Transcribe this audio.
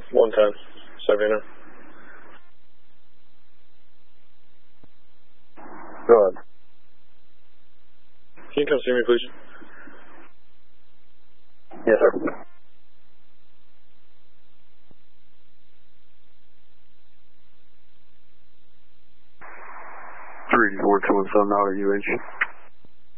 110, Savannah. Go ahead. Can you come see me, please? Yes, sir. 34217 UH.